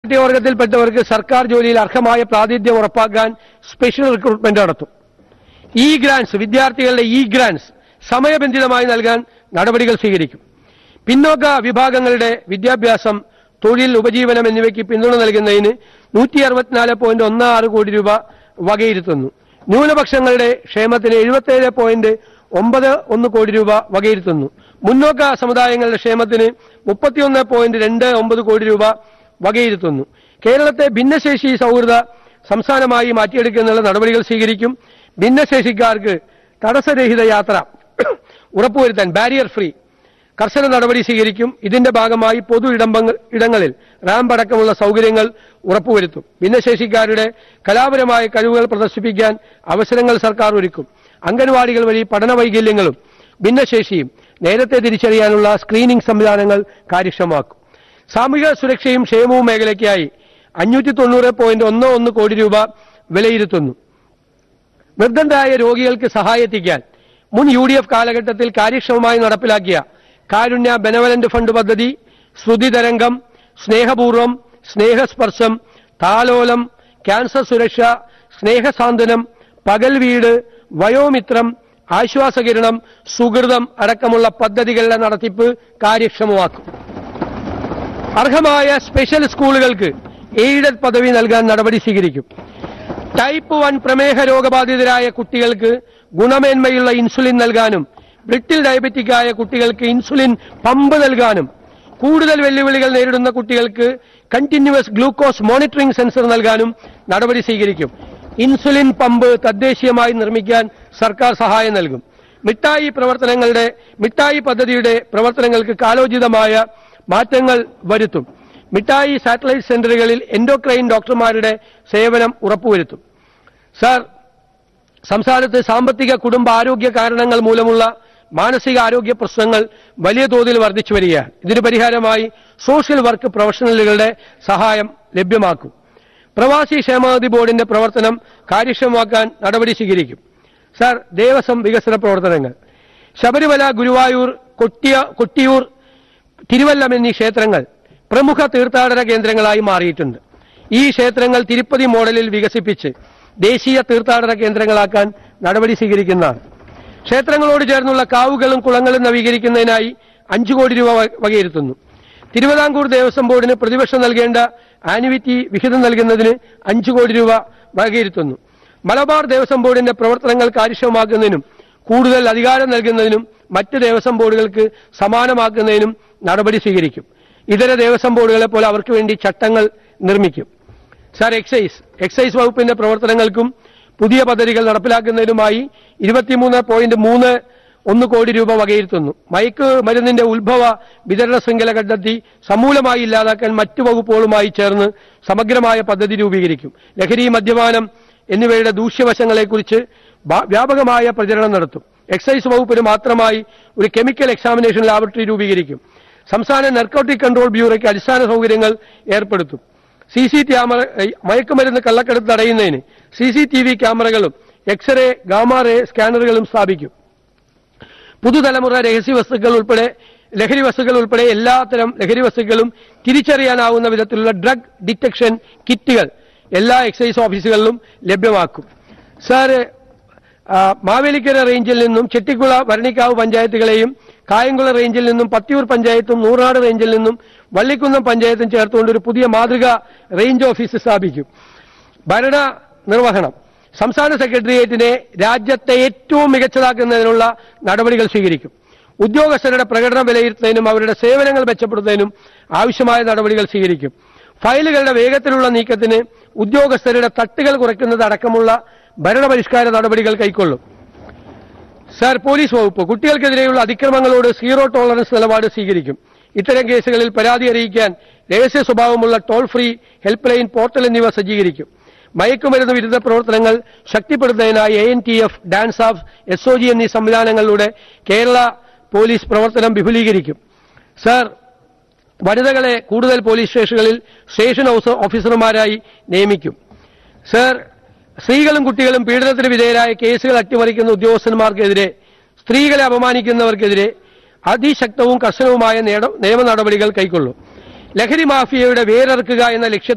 പട്ടികവർഗത്തിൽപ്പെട്ടവർക്ക് സർക്കാർ ജോലിയിൽ അർഹമായ പ്രാതിനിധ്യം ഉറപ്പാക്കാൻ സ്പെഷ്യൽ റിക്രൂട്ട്മെന്റ് നടത്തും. ഇ ഗ്രാന്റ്സ്, വിദ്യാർത്ഥികളുടെ ഇ ഗ്രാന്റ്സ് സമയബന്ധിതമായി നൽകാൻ നടപടികൾ സ്വീകരിക്കും. പിന്നോക്ക വിഭാഗങ്ങളുടെ വിദ്യാഭ്യാസം, തൊഴിൽ, ഉപജീവനം എന്നിവയ്ക്ക് പിന്തുണ നൽകുന്നതിന് 164.16 കോടി രൂപ വകയിരുത്തുന്നു. ന്യൂനപക്ഷങ്ങളുടെ ക്ഷേമത്തിന് 77.91 കോടി രൂപ വകയിരുത്തുന്നു. മുന്നോക്ക സമുദായങ്ങളുടെ ക്ഷേമത്തിന് 31.29 കോടി രൂപ വകയിരുത്തുന്നു. കേരളത്തെ ഭിന്നശേഷി സൗഹൃദ സംസ്ഥാനമായി മാറ്റിയെടുക്കുന്നതിനുള്ള നടപടികൾ സ്വീകരിക്കും. ഭിന്നശേഷിക്കാർക്ക് തടസ്സരഹിത യാത്ര ഉറപ്പുവരുത്താൻ ബാരിയർ ഫ്രീ കർശന നടപടി സ്വീകരിക്കും. ഇതിന്റെ ഭാഗമായി പൊതു ഇടങ്ങളിൽ റാമ്പ് അടക്കമുള്ള സൗകര്യങ്ങൾ ഉറപ്പുവരുത്തും. ഭിന്നശേഷിക്കാരുടെ കലാപരമായ കഴിവുകൾ പ്രദർശിപ്പിക്കാൻ അവസരങ്ങൾ സർക്കാർ ഒരുക്കും. അംഗൻവാടികൾ വഴി പഠന വൈകല്യങ്ങളും ഭിന്നശേഷിയും നേരത്തെ തിരിച്ചറിയാനുള്ള സ്ക്രീനിംഗ് സംവിധാനങ്ങൾ കാര്യക്ഷമമാക്കും. സാമൂഹിക സുരക്ഷയും ക്ഷേമവും മേഖലയ്ക്കായി 590.11 കോടി രൂപ വിലയിരുത്തുന്നു. നിർദ്ധനരായ രോഗികൾക്ക് സഹായെത്തിക്കാൻ മുൻ UDF കാലഘട്ടത്തിൽ കാര്യക്ഷമമായി നടപ്പിലാക്കിയ കാരുണ്യ ബെനവലന്റ് ഫണ്ട് പദ്ധതി, ശ്രുതി തരംഗം, സ്നേഹപൂർവം, സ്നേഹസ്പർശം, താലോലം, ക്യാൻസർ സുരക്ഷ, സ്നേഹസാന്ത്വനം, പകൽ വീട്, വയോമിത്രം, ആശ്വാസകിരണം, സുഹൃതം അടക്കമുള്ള പദ്ധതികളുടെ നടത്തിപ്പ് കാര്യക്ഷമമാക്കും. അർഹമായ സ്പെഷ്യൽ സ്കൂളുകൾക്ക് എയ്ഡഡ് പദവി നൽകാൻ നടപടി സ്വീകരിക്കും. ടൈപ്പ് 1 പ്രമേഹ രോഗബാധിതരായ കുട്ടികൾക്ക് ഗുണമേന്മയുള്ള ഇൻസുലിൻ നൽകാനും ബ്രിട്ടിൽ ഡയബറ്റിക്കായ കുട്ടികൾക്ക് ഇൻസുലിൻ പമ്പ് നൽകാനും കൂടുതൽ വെല്ലുവിളികൾ നേരിടുന്ന കുട്ടികൾക്ക് കണ്ടിന്യൂവസ് ഗ്ലൂക്കോസ് മോണിറ്ററിംഗ് സെൻസർ നൽകാനും നടപടി സ്വീകരിക്കും. ഇൻസുലിൻ പമ്പ് തദ്ദേശീയമായി നിർമ്മിക്കാൻ സർക്കാർ സഹായം നൽകും. മിഠായി പദ്ധതിയുടെ പ്രവർത്തനങ്ങൾക്ക് കാലോചിതമായ മാറ്റങ്ങൾ വരുത്തും. മിഠായി സാറ്റലൈറ്റ് സെന്ററുകളിൽ എൻഡോക്രൈൻ ഡോക്ടർമാരുടെ സേവനം ഉറപ്പുവരുത്തും. സർ, സംസ്ഥാനത്ത് സാമ്പത്തിക കുടുംബ ആരോഗ്യ കാരണങ്ങൾ മൂലമുള്ള മാനസിക ആരോഗ്യ പ്രശ്നങ്ങൾ വലിയ തോതിൽ വർദ്ധിച്ചു വരികയാണ്. ഇതിന് പരിഹാരമായി സോഷ്യൽ വർക്ക് പ്രൊഫഷണലുകളുടെ സഹായം ലഭ്യമാക്കും. പ്രവാസി ക്ഷേമനിധി ബോർഡിന്റെ പ്രവർത്തനം കാര്യക്ഷമമാക്കാൻ നടപടി സ്വീകരിക്കും. സർ, ദേവസ്വം വികസന പ്രവർത്തനങ്ങൾ. ശബരിമല, ഗുരുവായൂർ, കൊട്ടിയൂർ, തിരുവല്ലം എന്നീ ക്ഷേത്രങ്ങൾ പ്രമുഖ തീർത്ഥാടന കേന്ദ്രങ്ങളായി മാറിയിട്ടുണ്ട്. ഈ ക്ഷേത്രങ്ങൾ തിരുപ്പതി മോഡലിൽ വികസിപ്പിച്ച് ദേശീയ തീർത്ഥാടന കേന്ദ്രങ്ങളാക്കാൻ നടപടി സ്വീകരിക്കുന്നതാണ്. ക്ഷേത്രങ്ങളോട് ചേർന്നുള്ള കാവുകളും കുളങ്ങളും നവീകരിക്കുന്നതിനായി 5 കോടി രൂപ വകയിരുത്തുന്നു. തിരുവിതാംകൂർ ദേവസ്വം ബോർഡിന് പ്രതിവർഷം നൽകേണ്ട ആനുവിറ്റി വിഹിതം നൽകുന്നതിന് 5 കോടി രൂപ വകയിരുത്തുന്നു. മലബാർ ദേവസ്വം ബോർഡിന്റെ പ്രവർത്തനങ്ങൾ കാര്യക്ഷമമാക്കുന്നതിനും കൂടുതൽ അധികാരം നൽകുന്നതിനും മറ്റ് ദേവസ്വം ബോർഡുകൾക്ക് സമാനമാക്കുന്നതിനും നടപടി സ്വീകരിക്കും. ഇതര ദേവസ്വം ബോർഡുകളെ പോലെ അവർക്ക് വേണ്ടി ചട്ടങ്ങൾ നിർമ്മിക്കും. സർ, എക്സൈസ് വകുപ്പിന്റെ പ്രവർത്തനങ്ങൾക്കും പുതിയ പദ്ധതികൾ നടപ്പിലാക്കുന്നതിനുമായി 23.31 കോടി രൂപ വകയിരുത്തുന്നു. മയക്കുമരുന്നിന്റെ ഉത്ഭവ വിതരണ ശൃംഖല കണ്ടെത്തി സമൂലമായി ഇല്ലാതാക്കാൻ മറ്റു വകുപ്പുകളുമായി ചേർന്ന് സമഗ്രമായ പദ്ധതി രൂപീകരിക്കും. ലഹരി, മദ്യപാനം എന്നിവയുടെ ദൂഷ്യവശങ്ങളെക്കുറിച്ച് വ്യാപകമായ പ്രചരണം നടത്തും. എക്സൈസ് വകുപ്പിന് മാത്രമായി ഒരു കെമിക്കൽ എക്സാമിനേഷൻ ലാബറട്ടറി രൂപീകരിക്കും. സംസ്ഥാന നർക്കോട്ടിക് കൺട്രോൾ ബ്യൂറോയ്ക്ക് അടിസ്ഥാന സൗകര്യങ്ങൾ ഏർപ്പെടുത്തും. മയക്കുമരുന്ന് കള്ളക്കടത്ത് തടയുന്നതിന് CCTV ക്യാമറകളും എക്സ്റേ, ഗാമാറേ സ്കാനറുകളും സ്ഥാപിക്കും. പുതുതലമുറ ലഹരി വസ്തുക്കൾ ഉൾപ്പെടെ എല്ലാത്തരം ലഹരി വസ്തുക്കളും തിരിച്ചറിയാനാവുന്ന വിധത്തിലുള്ള ഡ്രഗ് ഡിറ്റക്ഷൻ കിറ്റുകൾ എല്ലാ എക്സൈസ് ഓഫീസുകളിലും ലഭ്യമാക്കും. സർ, മാവേലിക്കര റേഞ്ചിൽ നിന്നും ചെട്ടിക്കുള, ഭരണിക്കാവ് പഞ്ചായത്തുകളെയും കായംകുളം റേഞ്ചിൽ നിന്നും പത്തിയൂർ പഞ്ചായത്തും നൂറാട് റേഞ്ചിൽ നിന്നും വള്ളിക്കുന്നം പഞ്ചായത്തും ചേർത്തുകൊണ്ട് ഒരു പുതിയ മാതൃക റേഞ്ച് ഓഫീസ് സ്ഥാപിക്കും. ഭരണ നിർവഹണം. സംസ്ഥാന സെക്രട്ടേറിയറ്റിനെ രാജ്യത്തെ ഏറ്റവും മികച്ചതാക്കുന്നതിനുള്ള നടപടികൾ സ്വീകരിക്കും. ഉദ്യോഗസ്ഥരുടെ പ്രകടനം വിലയിരുത്തുന്നതിനും അവരുടെ സേവനങ്ങൾ മെച്ചപ്പെടുത്തുന്നതിനും ആവശ്യമായ നടപടികൾ സ്വീകരിക്കും. ഫയലുകളുടെ വേഗത്തിലുള്ള നീക്കത്തിന് ഉദ്യോഗസ്ഥരുടെ തട്ടുകൾ കുറയ്ക്കുന്നത് അടക്കമുള്ള ഭരണപരിഷ്കാര നടപടികൾ കൈക്കൊള്ളും. സർ, പോലീസ് വകുപ്പ്. കുട്ടികൾക്കെതിരെയുള്ള അതിക്രമങ്ങളോട് 0 ടോളറൻസ് നിലപാട് സ്വീകരിക്കും. ഇത്തരം കേസുകളിൽ പരാതി അറിയിക്കാൻ രഹസ്യ സ്വഭാവമുള്ള toll free help line portal എന്നിവ സജ്ജീകരിക്കും. മയക്കുമരുന്ന് വിരുദ്ധ പ്രവർത്തനങ്ങൾ ശക്തിപ്പെടുത്തുന്നതിനായി ANTF, ഡാൻസാഫ്, SOG എന്നീ സംവിധാനങ്ങളിലൂടെ കേരള പോലീസ് പ്രവർത്തനം വിപുലീകരിക്കും. സർ, വനിതകളെ കൂടുതൽ പോലീസ് സ്റ്റേഷനുകളിൽ സ്റ്റേഷൻ ഓഫീസർമാരായി നിയമിക്കും. സർ, സ്ത്രീകളും കുട്ടികളും പീഡനത്തിന് വിധേയരായ കേസുകൾ അട്ടിമറിക്കുന്ന ഉദ്യോഗസ്ഥന്മാർക്കെതിരെ, സ്ത്രീകളെ അപമാനിക്കുന്നവർക്കെതിരെ അതിശക്തവും കർശനവുമായ നിയമ നടപടികൾ കൈക്കൊള്ളും. ലഹരി മാഫിയയുടെ വേരറുക്കുക എന്ന ലക്ഷ്യത്തോടെ